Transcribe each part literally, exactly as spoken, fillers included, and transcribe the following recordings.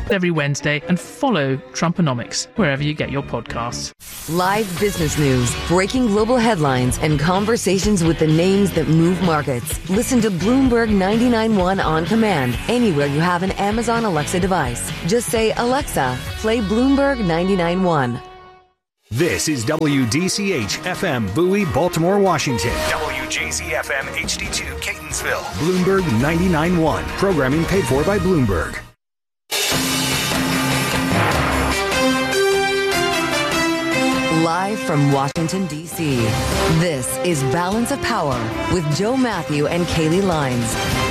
every Wednesday and follow Trumponomics wherever you get your podcasts. Live business news, breaking global headlines, and conversations with the names that move markets. Listen to Bloomberg ninety-nine point one on command anywhere you have an Amazon Alexa device. Just say, Alexa, play Bloomberg ninety-nine point one. This is W D C H F M Bowie, Baltimore, Washington. W J Z F M H D two Catonsville. Bloomberg ninety-nine point one. Programming paid for by Bloomberg. Live from Washington, D C, this is Balance of Power with Joe Matthew and Kaylee Lines.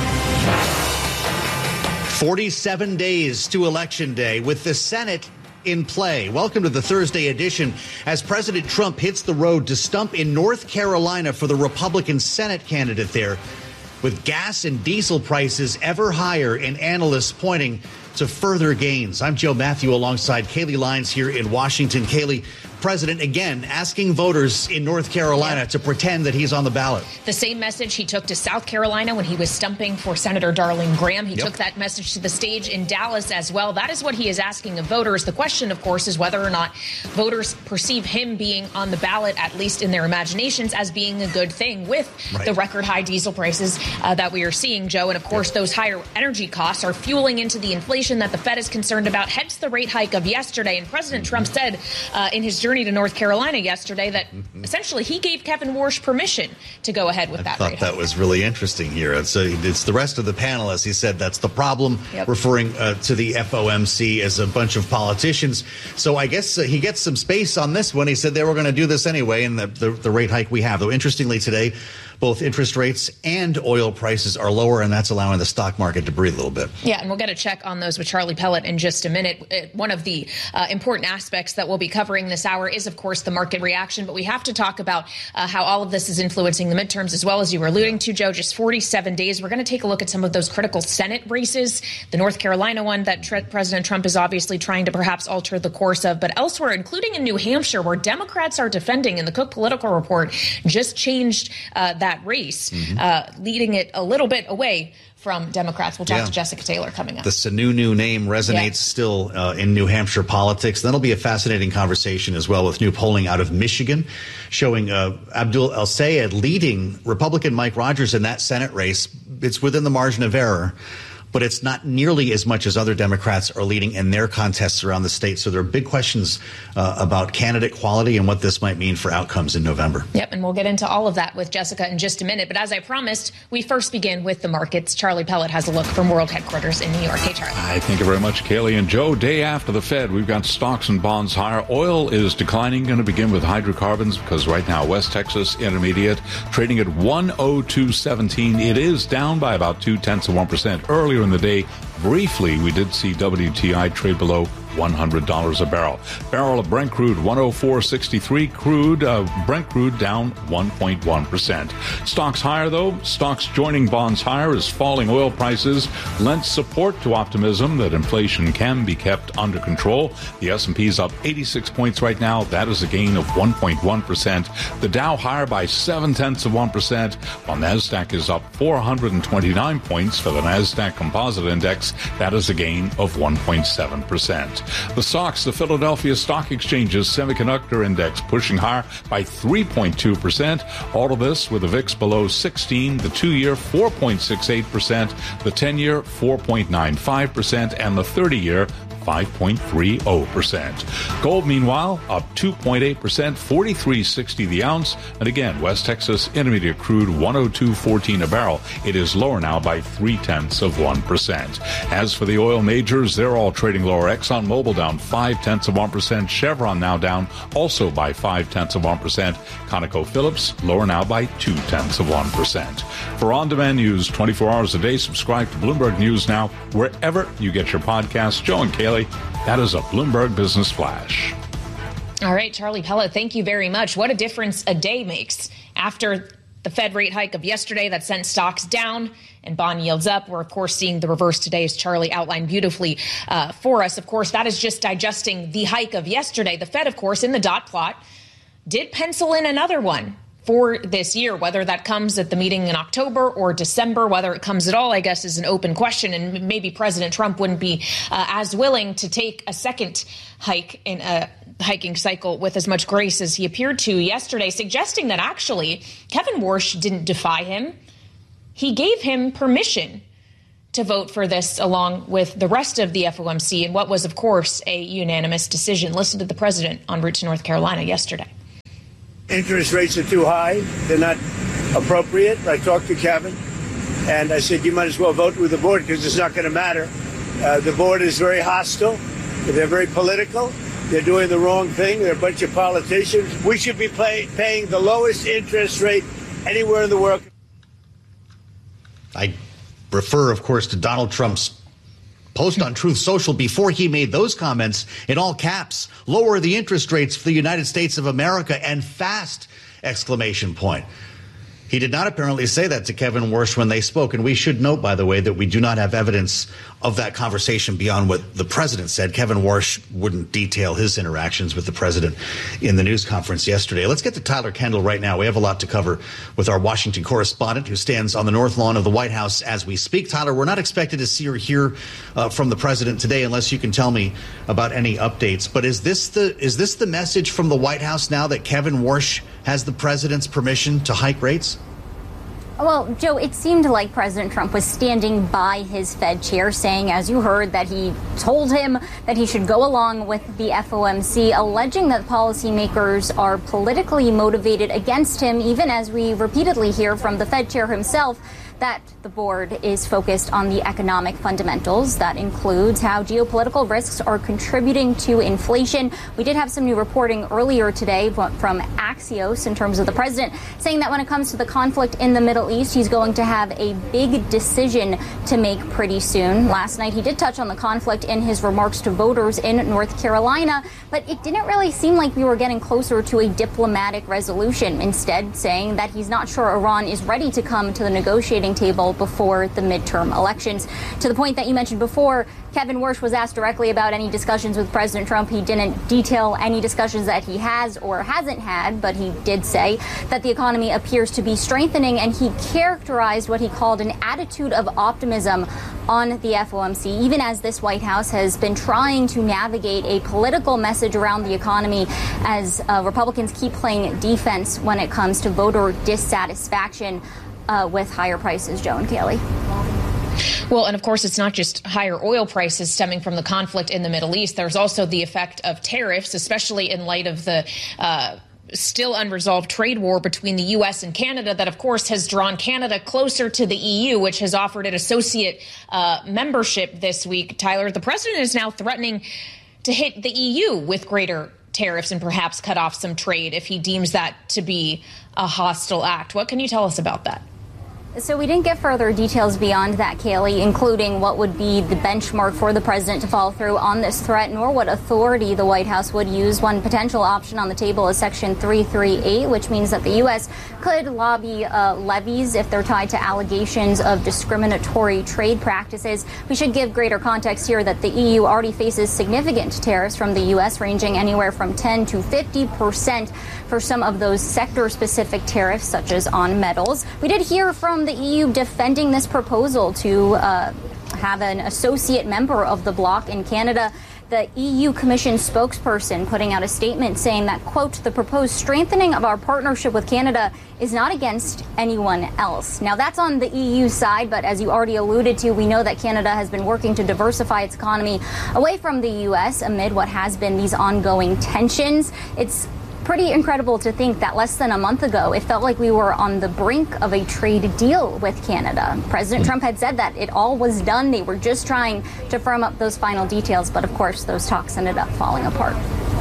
forty-seven days to Election Day with the Senate in play. Welcome to the Thursday edition as President Trump hits the road to stump in North Carolina for the Republican Senate candidate there, with gas and diesel prices ever higher and analysts pointing to further gains. I'm Joe Matthew alongside Kaylee Lines here in Washington. Kaylee, President again asking voters in North Carolina to pretend that he's on the ballot. The same message he took to South Carolina when he was stumping for Senator Darlene Graham. He yep. took that message to the stage in Dallas as well. That is what he is asking of voters. The question, of course, is whether or not voters perceive him being on the ballot, at least in their imaginations, as being a good thing with right. the record high diesel prices uh, that we are seeing, Joe. And of course, yep. those higher energy costs are fueling into the inflation that the Fed is concerned about, hence the rate hike of yesterday. And President mm-hmm. Trump said uh, in his journey to North Carolina yesterday that mm-hmm. essentially he gave Kevin Warsh permission to go ahead with I that thought rate that hike. was really interesting here. And so it's the rest of the panelists. He said that's the problem, yep. referring uh, to the F O M C as a bunch of politicians. So I guess uh, he gets some space on this one. He said they were going to do this anyway, and the, the, the rate hike we have. Though interestingly today, both interest rates and oil prices are lower, and that's allowing the stock market to breathe a little bit. Yeah, and we'll get a check on those with Charlie Pellet in just a minute. One of the uh, important aspects that we'll be covering this hour is, of course, the market reaction. But we have to talk about uh, how all of this is influencing the midterms as well, as you were alluding to, Joe. Just forty-seven days. We're going to take a look at some of those critical Senate races. The North Carolina one that tre- President Trump is obviously trying to perhaps alter the course of. But elsewhere, including in New Hampshire, where Democrats are defending, and the Cook Political Report just changed uh, that race. Mm-hmm. Uh, leading it a little bit away from Democrats. We'll talk yeah. to Jessica Taylor coming up. The Sununu name resonates yeah. still uh, in New Hampshire politics. That'll be a fascinating conversation as well, with new polling out of Michigan showing uh, Abdul El-Sayed leading Republican Mike Rogers in that Senate race. It's within the margin of error, but it's not nearly as much as other Democrats are leading in their contests around the state. So there are big questions uh, about candidate quality and what this might mean for outcomes in November. Yep, and we'll get into all of that with Jessica in just a minute. But as I promised, we first begin with the markets. Charlie Pellet has a look from World Headquarters in New York. Hey, Charlie. Hi, thank you very much, Kaylee. And Joe, day after the Fed, we've got stocks and bonds higher. Oil is declining. Going to begin with hydrocarbons because right now West Texas Intermediate trading at one oh two seventeen. It is down by about two-tenths of one percent. Earlier in the day, briefly, we did see W T I trade below one hundred dollars a barrel. Barrel of Brent crude, one oh four sixty-three. Crude, uh, Brent crude down one point one percent. Stocks higher, though. Stocks joining bonds higher as falling oil prices lent support to optimism that inflation can be kept under control. The S and P is up eighty-six points right now. That is a gain of one point one percent. The Dow higher by seven-tenths of one percent, while NASDAQ is up four hundred twenty-nine points for the NASDAQ Composite Index. That is a gain of one point seven percent. The S O X, the Philadelphia Stock Exchange's Semiconductor Index, pushing higher by three point two percent. All of this with the V I X below sixteen, the two-year four point six eight percent, the ten-year four point nine five percent, and the thirty-year five point three zero percent. Gold, meanwhile, up two point eight percent, forty-three sixty the ounce. And again, West Texas Intermediate crude, one oh two fourteen a barrel. It is lower now by three-tenths of one percent. As for the oil majors, they're all trading lower. ExxonMobil down five-tenths of one percent. Chevron now down also by five-tenths of one percent. ConocoPhillips lower now by two-tenths of one percent. For on-demand news twenty-four hours a day, subscribe to Bloomberg News Now wherever you get your podcasts. Joe and Kaylee, that is a Bloomberg Business Flash. All right, Charlie Pellet, thank you very much. What a difference a day makes. After the Fed rate hike of yesterday that sent stocks down and bond yields up, we're, of course, seeing the reverse today, as Charlie outlined beautifully uh, for us. Of course, that is just digesting the hike of yesterday. The Fed, of course, in the dot plot, did pencil in another one for this year. Whether that comes at the meeting in October or December, whether it comes at all, I guess, is an open question. And maybe President Trump wouldn't be uh, as willing to take a second hike in a hiking cycle with as much grace as he appeared to yesterday, suggesting that actually Kevin Warsh didn't defy him. He gave him permission to vote for this along with the rest of the F O M C in what was, of course, a unanimous decision. Listen to the president en route to North Carolina yesterday. Interest rates are too high. They're not appropriate. I talked to Kevin, and I said, you might as well vote with the board because it's not going to matter. Uh, the board is very hostile. They're very political. They're doing the wrong thing. They're a bunch of politicians. We should be pay, paying the lowest interest rate anywhere in the world. I refer, of course, to Donald Trump's post on Truth Social before he made those comments in all caps. Lower the interest rates for the United States of America and fast! Exclamation point. He did not apparently say that to Kevin Warsh when they spoke. And we should note, by the way, that we do not have evidence of that conversation beyond what the president said. Kevin Warsh wouldn't detail his interactions with the president in the news conference yesterday. Let's get to Tyler Kendall right now. We have a lot to cover with our Washington correspondent who stands on the north lawn of the White House as we speak. Tyler, we're not expected to see or hear uh, from the president today unless you can tell me about any updates. But is this the is this the message from the White House now that Kevin Warsh has the president's permission to hike rates? Well, Joe, it seemed like President Trump was standing by his Fed chair, saying, as you heard, that he told him that he should go along with the F O M C, alleging that policymakers are politically motivated against him, even as we repeatedly hear from the Fed chair himself that the board is focused on the economic fundamentals. That includes how geopolitical risks are contributing to inflation. We did have some new reporting earlier today from Axios in terms of the president saying that when it comes to the conflict in the Middle East, he's going to have a big decision to make pretty soon. Last night, he did touch on the conflict in his remarks to voters in North Carolina, but it didn't really seem like we were getting closer to a diplomatic resolution, instead saying that he's not sure Iran is ready to come to the negotiating table before the midterm elections. To the point that you mentioned before, Kevin Warsh was asked directly about any discussions with President Trump. He didn't detail any discussions that he has or hasn't had, but he did say that the economy appears to be strengthening, and he characterized what he called an attitude of optimism on the F O M C, even as this White House has been trying to navigate a political message around the economy as uh, Republicans keep playing defense when it comes to voter dissatisfaction Uh, with higher prices. Joe and Kaylee. Well, and of course, it's not just higher oil prices stemming from the conflict in the Middle East. There's also the effect of tariffs, especially in light of the uh, still unresolved trade war between the U S and Canada that, of course, has drawn Canada closer to the E U, which has offered it associate uh, membership this week. Tyler, the president is now threatening to hit the E U with greater tariffs and perhaps cut off some trade if he deems that to be a hostile act. What can you tell us about that? So we didn't get further details beyond that, Kaylee, including what would be the benchmark for the president to follow through on this threat, nor what authority the White House would use. One potential option on the table is Section three thirty-eight, which means that the U S could lobby uh, levies if they're tied to allegations of discriminatory trade practices. We should give greater context here that the E U already faces significant tariffs from the U S, ranging anywhere from ten to fifty percent for some of those sector-specific tariffs, such as on metals. We did hear from the E U defending this proposal to uh, have an associate member of the bloc in Canada. The E U Commission spokesperson putting out a statement saying that, quote, the proposed strengthening of our partnership with Canada is not against anyone else. Now, that's on the E U side, but as you already alluded to, we know that Canada has been working to diversify its economy away from the U S amid what has been these ongoing tensions. It's pretty incredible to think that less than a month ago, it felt like we were on the brink of a trade deal with Canada. President Trump had said that it all was done. They were just trying to firm up those final details. But of course, those talks ended up falling apart.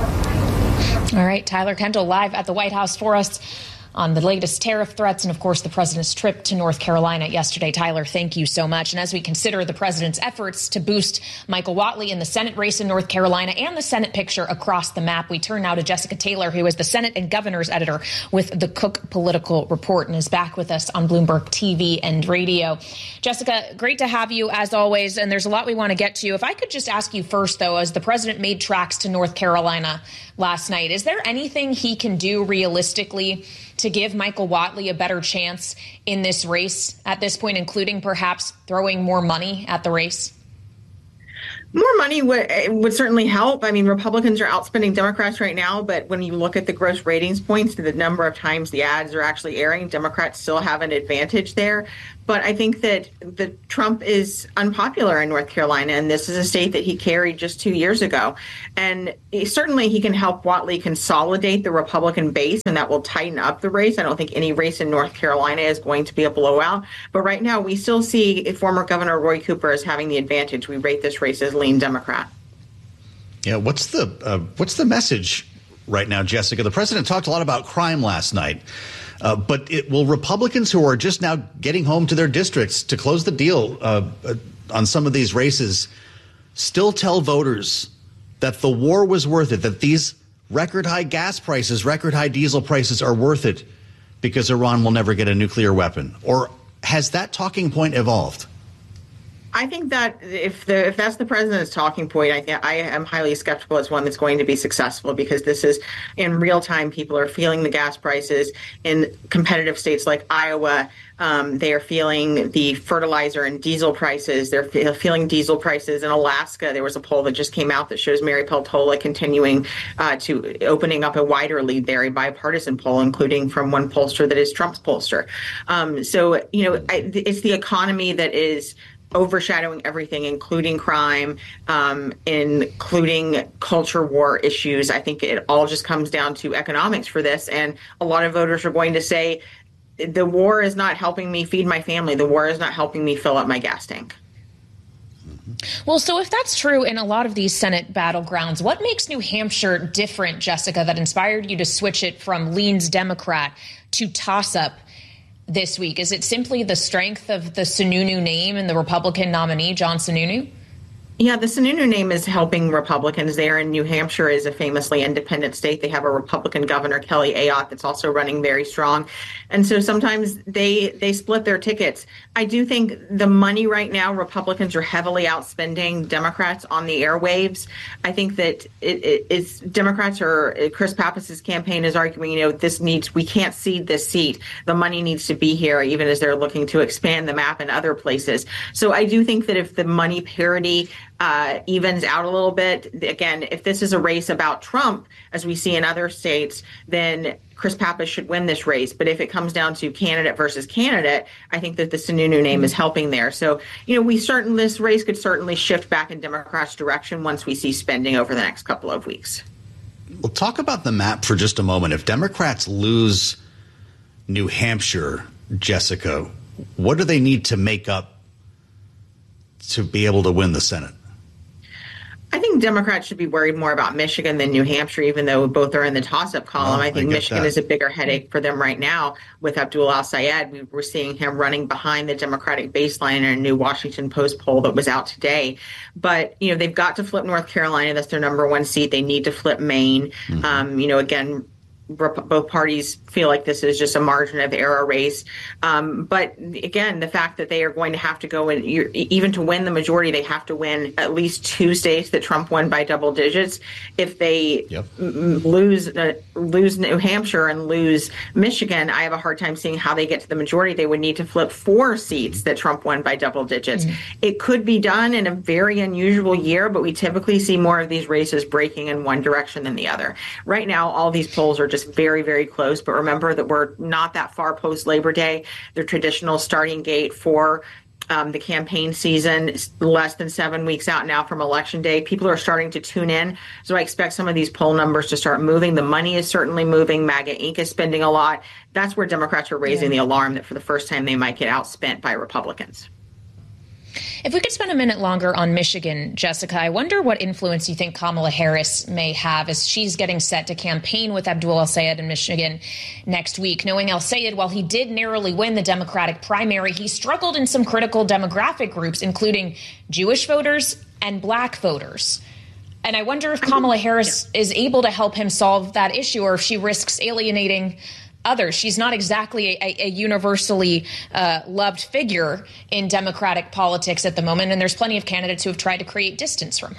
All right. Tyler Kendall live at the White House for us on the latest tariff threats and, of course, the president's trip to North Carolina yesterday. Tyler, thank you so much. And as we consider the president's efforts to boost Michael Whatley in the Senate race in North Carolina and the Senate picture across the map, we turn now to Jessica Taylor, who is the Senate and Governor's editor with the Cook Political Report and is back with us on Bloomberg T V and radio. Jessica, great to have you as always. And there's a lot we want to get to. If I could just ask you first, though, as the president made tracks to North Carolina last night, is there anything he can do realistically to give Michael Whatley a better chance in this race at this point, including perhaps throwing more money at the race? More money would would certainly help. I mean, Republicans are outspending Democrats right now, but when you look at the gross ratings points, the number of times the ads are actually airing, Democrats still have an advantage there. But I think that the Trump is unpopular in North Carolina, and this is a state that he carried just two years ago. And he, certainly he can help Whatley consolidate the Republican base, and that will tighten up the race. I don't think any race in North Carolina is going to be a blowout. But right now, we still see former Governor Roy Cooper as having the advantage. We rate this race as lean Democrat. Yeah, what's the uh, what's the message right now, Jessica? The president talked a lot about crime last night. Uh, but it, will Republicans who are just now getting home to their districts to close the deal uh, uh, on some of these races still tell voters that the war was worth it, that these record high gas prices, record high diesel prices are worth it because Iran will never get a nuclear weapon? Or has that talking point evolved? I think that if the if that's the president's talking point, I think I am highly skeptical it's one that's going to be successful, because this is in real time. People are feeling the gas prices in competitive states like Iowa. Um, they are feeling the fertilizer and diesel prices. They're fe- feeling diesel prices in Alaska. There was a poll that just came out that shows Mary Peltola continuing uh, to opening up a wider lead there, a bipartisan poll, including from one pollster that is Trump's pollster. Um, so, you know, I, it's the economy that is overshadowing everything, including crime, um, including culture war issues. I think it all just comes down to economics for this. And a lot of voters are going to say, the war is not helping me feed my family. The war is not helping me fill up my gas tank. Well, so if that's true in a lot of these Senate battlegrounds, what makes New Hampshire different, Jessica, that inspired you to switch it from leans Democrat to toss-up this week? Is it simply the strength of the Sununu name and the Republican nominee, John Sununu? Yeah, the Sununu name is helping Republicans there, and New Hampshire is a famously independent state. They have a Republican governor, Kelly Ayotte, that's also running very strong. And so sometimes they they split their tickets. I do think the money right now, Republicans are heavily outspending Democrats on the airwaves. I think that it, it, it's Democrats are, Chris Pappas's campaign is arguing, you know, this needs, we can't cede this seat. The money needs to be here, even as they're looking to expand the map in other places. So I do think that if the money parity Uh, evens out a little bit. Again, if this is a race about Trump, as we see in other states, then Chris Pappas should win this race. But if it comes down to candidate versus candidate, I think that the Sununu name is helping there. So, you know, we certain this race could certainly shift back in Democrats' direction once we see spending over the next couple of weeks. We'll talk about the map for just a moment. If Democrats lose New Hampshire, Jessica, what do they need to make up to be able to win the Senate? I think Democrats should be worried more about Michigan than New Hampshire, even though both are in the toss-up column. Well, I think I Michigan that. is a bigger headache for them right now with Abdul Al-Sayed. We were seeing him running behind the Democratic baseline in a new Washington Post poll that was out today. But, you know, they've got to flip North Carolina. That's their number one seat. They need to flip Maine. Mm-hmm. Um, you know, again, both parties feel like this is just a margin of error race. Um, but again, the fact that they are going to have to go in, even to win the majority, they have to win at least two states that Trump won by double digits. If they yep. m- lose uh, lose New Hampshire and lose Michigan, I have a hard time seeing how they get to the majority. They would need to flip four seats that Trump won by double digits. Mm-hmm. It could be done in a very unusual year, but we typically see more of these races breaking in one direction than the other. Right now, all these polls are just very, very close. But remember that we're not that far post Labor Day. The traditional starting gate for um, the campaign season is less than seven weeks out now from Election Day. People are starting to tune in. So I expect some of these poll numbers to start moving. The money is certainly moving. MAGA Incorporated is spending a lot. That's where Democrats are raising yeah. the alarm that for the first time they might get outspent by Republicans. If we could spend a minute longer on Michigan, Jessica, I wonder what influence you think Kamala Harris may have as she's getting set to campaign with Abdul Al-Sayed in Michigan next week. Knowing Al-Sayed, while he did narrowly win the Democratic primary, he struggled in some critical demographic groups, including Jewish voters and black voters. And I wonder if Kamala Harris is able to help him solve that issue, or if she risks alienating others. She's not exactly a, a universally uh, loved figure in Democratic politics at the moment, and there's plenty of candidates who have tried to create distance from her.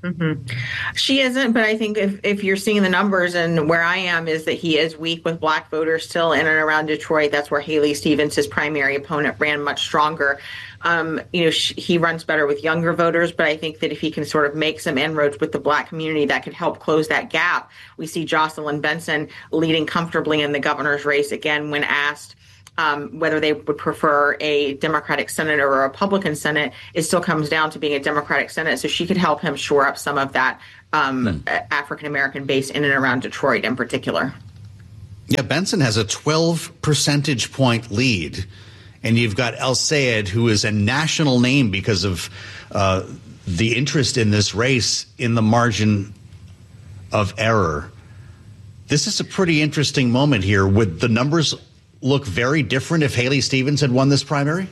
Mm-hmm. She isn't, but I think if, if you're seeing the numbers, and where I am is that he is weak with black voters still in and around Detroit. That's where Haley Stevens, his primary opponent, ran much stronger. Um, you know, sh- he runs better with younger voters, but I think that if he can sort of make some inroads with the black community, that could help close that gap. We see Jocelyn Benson leading comfortably in the governor's race. Again, when asked Um, whether they would prefer a Democratic Senate or a Republican Senate, it still comes down to being a Democratic Senate. So she could help him shore up some of that um, mm. African-American base in and around Detroit in particular. Yeah, Benson has a twelve percentage point lead. And you've got El Sayed, who is a national name because of uh, the interest in this race in the margin of error. This is a pretty interesting moment here. Would the numbers look very different if Haley Stevens had won this primary?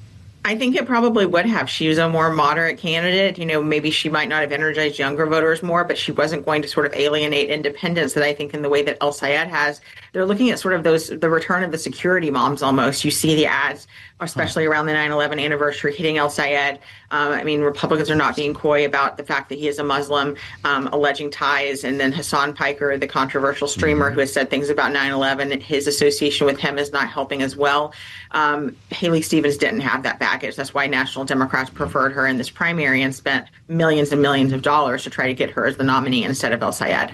I think it probably would have. She was a more moderate candidate. You know, maybe she might not have energized younger voters more, but she wasn't going to sort of alienate independents that I think in the way that El Sayed has. They're looking at sort of those, the return of the security moms almost. You see the ads, especially around the nine eleven anniversary, hitting El Sayed. Um, I mean, Republicans are not being coy about the fact that he is a Muslim, um, alleging ties. And then Hassan Piker, the controversial streamer mm-hmm. who has said things about nine eleven, his association with him is not helping as well. Um, Haley Stevens didn't have that baggage. That's why National Democrats preferred her in this primary and spent millions and millions of dollars to try to get her as the nominee instead of El Sayed.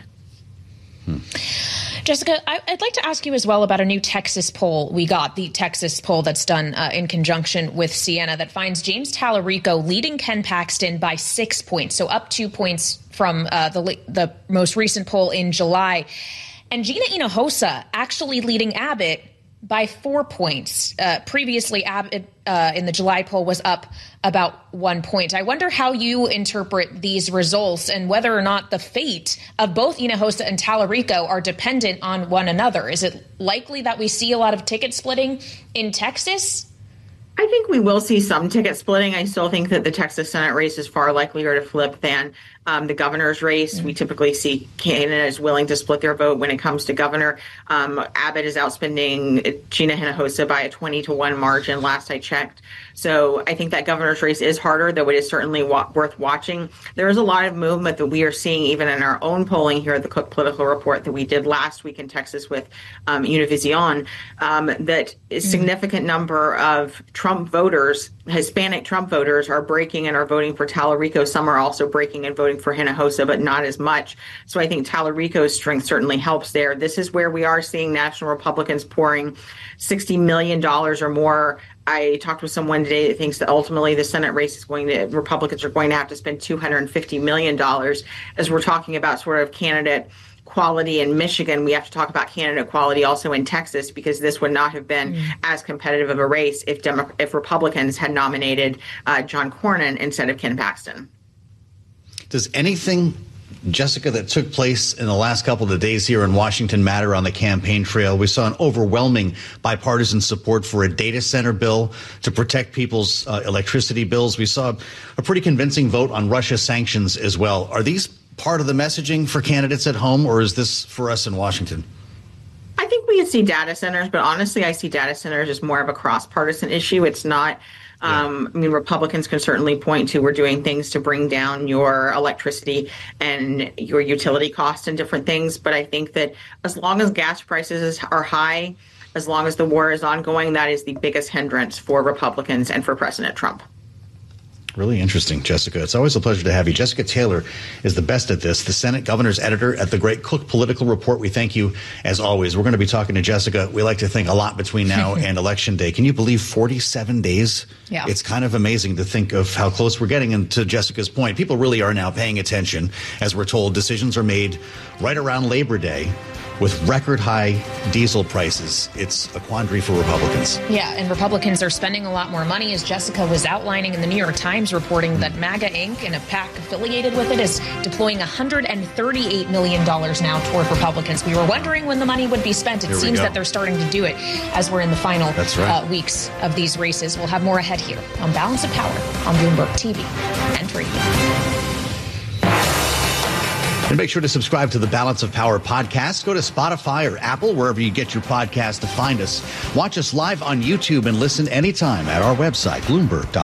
Hmm. Jessica, I'd like to ask you as well about a new Texas poll we got, the Texas poll that's done uh, in conjunction with Siena, that finds James Tallarico leading Ken Paxton by six points, so up two points from uh, the the most recent poll in July. And Gina Hinojosa actually leading Abbott by four points. Uh, previously, Abbott uh, in the July poll was up about one point. I wonder how you interpret these results and whether or not the fate of both Hinojosa and Tallarico are dependent on one another. Is it likely that we see a lot of ticket splitting in Texas? I think we will see some ticket splitting. I still think that the Texas Senate race is far likelier to flip than um, the governor's race. Mm-hmm. We typically see candidates willing to split their vote when it comes to governor. Um, Abbott is outspending Gina Hinojosa by a twenty to one margin last I checked. So I think that governor's race is harder, though it is certainly wa- worth watching. There is a lot of movement that we are seeing even in our own polling here at the Cook Political Report that we did last week in Texas with um, Univision, um, that a significant number of Trump voters, Hispanic Trump voters, are breaking and are voting for Tallarico. Some are also breaking and voting for Hinojosa, but not as much. So I think Tallarico's strength certainly helps there. This is where we are seeing national Republicans pouring sixty million dollars or more. I talked with someone today that thinks that ultimately the Senate race is going to, Republicans are going to have to spend two hundred fifty million dollars. As we're talking about sort of candidate quality in Michigan, we have to talk about candidate quality also in Texas, because this would not have been mm. as competitive of a race if Demo- if Republicans had nominated uh, John Cornyn instead of Ken Paxton. Does anything, Jessica, that took place in the last couple of days here in Washington matter on the campaign trail? We saw an overwhelming bipartisan support for a data center bill to protect people's uh, electricity bills. We saw a pretty convincing vote on Russia sanctions as well. Are these part of the messaging for candidates at home, or is this for us in Washington? I think we see data centers, but honestly, I see data centers as more of a cross-partisan issue. It's not. Um, I mean, Republicans can certainly point to we're doing things to bring down your electricity and your utility costs and different things. But I think that as long as gas prices are high, as long as the war is ongoing, that is the biggest hindrance for Republicans and for President Trump. Really interesting, Jessica. It's always a pleasure to have you. Jessica Taylor is the best at this, the Senate governor's editor at the great Cook Political Report. We thank you, as always. We're going to be talking to Jessica. We like to think a lot between now and Election Day. Can you believe forty-seven days? Yeah. It's kind of amazing to think of how close we're getting. And to Jessica's point, people really are now paying attention. As we're told, decisions are made right around Labor Day. With record high diesel prices, it's a quandary for Republicans. Yeah, and Republicans are spending a lot more money, as Jessica was outlining in the New York Times, reporting that MAGA Incorporated and a PAC affiliated with it is deploying one hundred thirty-eight million dollars now toward Republicans. We were wondering when the money would be spent. It seems that they're starting to do it as we're in the final That's right. uh, weeks of these races. We'll have more ahead here on Balance of Power on Bloomberg T V and radio. And make sure to subscribe to the Balance of Power podcast. Go to Spotify or Apple, wherever you get your podcast, to find us. Watch us live on YouTube and listen anytime at our website, Bloomberg dot com.